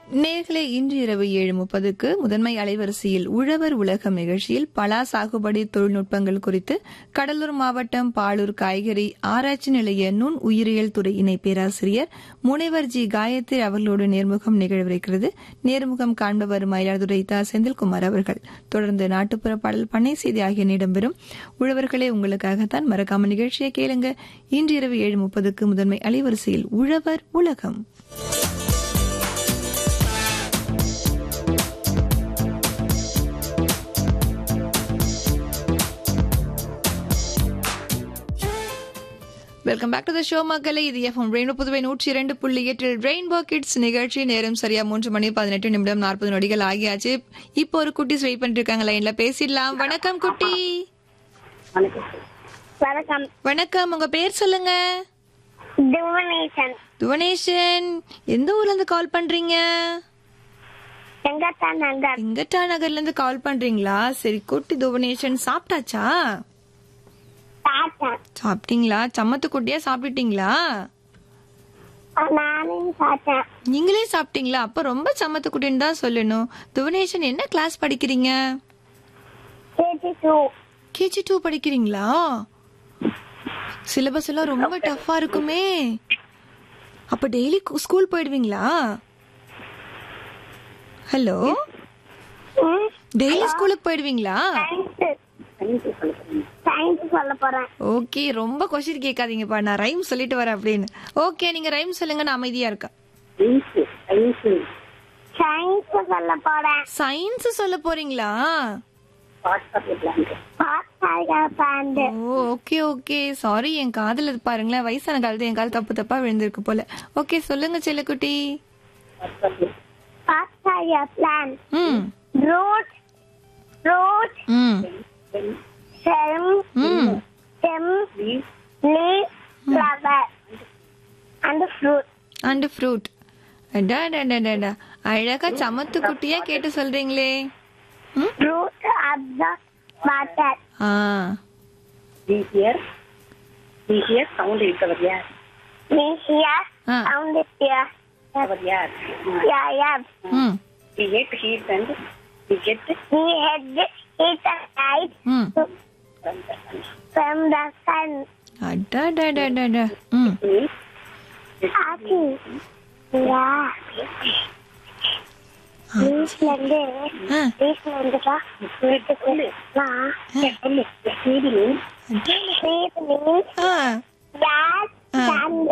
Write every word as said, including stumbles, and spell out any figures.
நேர்களே, இன்று இரவு ஏழு முப்பதுக்கு முதன்மை அலைவரிசையில் உழவர் உலகம் நிகழ்ச்சியில் பலா சாகுபடி தொழில்நுட்பங்கள் குறித்து கடலூர் மாவட்டம் பாலூர் காய்கறி ஆராய்ச்சி நிலைய நுண் உயிரியல் துறை இணை பேராசிரியர் முனைவர் ஜி காயத்ரி அவர்களோடு நேர்முகம் நிகழ்விருக்கிறது. நேர்முகம் காண்பவர் மயிலாடுதுறை தா செந்தில்குமார் அவர்கள். தொடர்ந்து நாட்டுப்புற பாடல், பண்ணை செய்தி ஆகிய இடம்பெறும். உழவர்களே, உங்களுக்காகத்தான். மறக்காம நிகழ்ச்சியை கேளுங்க. இன்று இரவு ஏழு முப்பதுக்கு முதன்மை அலைவரிசையில் உழவர் உலகம். Welcome back to the show மக்களே. இது எஃப்எம் ரெயின்போ புதுவை நூற்றி இரண்டு புள்ளி எட்டில் ரெயின்போ கிட்ஸ் நிகழ்ச்சி. நேரம் சரியா மூன்று மணி பதினெட்டு நிமிடம் நாற்பது நொடிகள் ஆகியாச்சு. இப்போ ஒரு குட்டிஸ் வெயிட் பண்ணிட்டு இருக்காங்க லைன்ல, பேசிடலாம். வணக்கம் குட்டி. வணக்கம். வணக்கம், உங்க பேர் சொல்லுங்க. துவனேஷன். துவனேஷன், எந்த ஊர்ல இருந்து கால் பண்றீங்க? செங்கட்டா நகர். செங்கட்டா நகர்ல இருந்து கால் பண்றீங்களா? சரி குட்டி துவனேஷன், சாப்பிட்டாச்சா? சாப்பிட்டீங்களா? சம்மத்து குட்டியா சாப்பிட்டீங்களா? நானும் சாப்பிட்டேன். நீங்களே சாப்பிட்டீங்களா? அப்ப ரொம்ப சம்மத்து குட்டின்னு தான் சொல்லணும். துவனேஷன், என்ன கிளாஸ் படிக்கிறீங்க? கேஜி டூ படிக்கிறீங்களா? சிலபஸ் எல்லாம் ரொம்ப டஃபா இருக்குமே. அப்ப டெய்லி ஸ்கூல் போயிடுவீங்களா? ஹலோ, டெய்லி ஸ்கூலுக்கு போயிடுவீங்களா? ஓகே, ரொம்ப கொஸ்டின் கேட்காதீங்கப்பா. நான் ரைம் சொல்லிட்டு வரேன் அப்படின்னு. ஓகே, நீங்க ரைம் சொல்லுங்க, நான் அமைதியா இருக்கேன். சயின்ஸ் சொல்ல போறீங்களா? ஓகே ஓகே, சாரி, என் காதுல பாருங்களேன், வயசான காலத்து என் கால் தப்பு தப்பா விழுந்திருக்கு போல. ஓகே, சொல்லுங்க செல்லக்குட்டி. ம் ம் Stem, ம் stem, leaf, flower, and fruit. And fruit. அடா டா டா டா, அழகா சமத்து குட்டியா கேட்டு சொல்றீங்களே. Fruit absorbs water. Ah, We hear, we hear sound is our ear. We hear Ah. sound is here. Our ear. Yeah, yeah. ம் We get heat and we get We had heat and light ம் from the sun. அடா டா டா டா டா. ம் meat. Happy. Yeah. வீட்டுல இருந்து ஆ, வீட்டுல இருந்துப்பா வீட்டுக்கு நான் Evening. evening ஆ yes, sun